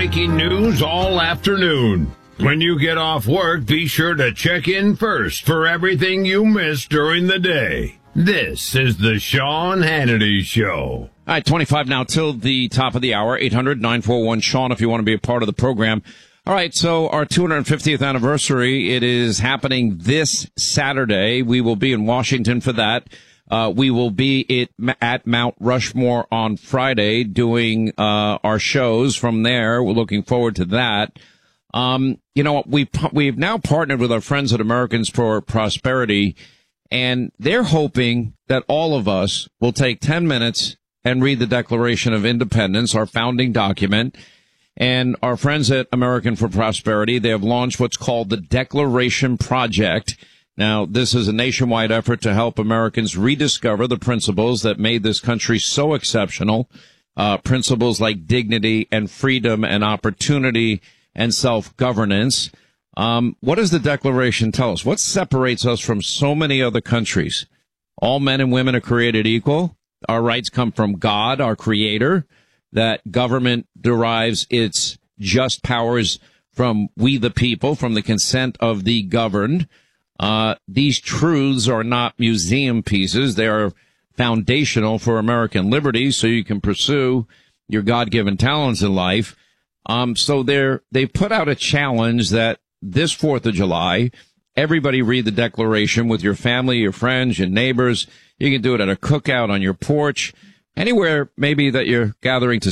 breaking news all afternoon. When you get off work, be sure to check in first for everything you missed during the day. This is the Sean Hannity Show. All right, 25 now till the top of the hour. 800-941-SEAN if you want to be a part of the program. All right, so our 250th anniversary, it is happening this Saturday. We will be in Washington for that. We will be at Mount Rushmore on Friday doing our shows from there. We're looking forward to that. We've now partnered with our friends at Americans for Prosperity, and they're hoping that all of us will take 10 minutes and read the Declaration of Independence, our founding document. And our friends at American for Prosperity, they have launched what's called the Declaration Project. Now, this is a nationwide effort to help Americans rediscover the principles that made this country so exceptional, principles like dignity and freedom and opportunity and self-governance. What does the Declaration tell us? What separates us from so many other countries? All men and women are created equal. Our rights come from God, our Creator. That government derives its just powers from we the people, from the consent of the governed. These truths are not museum pieces. They are foundational for American liberty, so you can pursue your God-given talents in life. So they put out a challenge that this 4th of July, everybody read the Declaration with your family, your friends, your neighbors. You can do it at a cookout, on your porch, anywhere maybe that you're gathering to